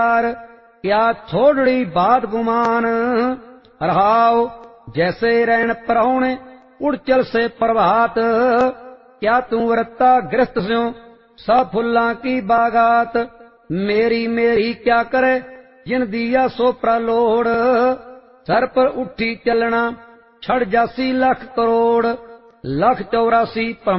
क्या छोड़ड़ी बात गुमान। रहाओ जैसे रैन परौने उड़ चल से प्रभात। क्या तू वरता गृहस्थ स्यों सा फुल्लां की बागात। मेरी मेरी क्या करे जिन दिया सो प्रलोड़। सर पर उठी चलना छड़ जासी लाख करोड़। लाख 84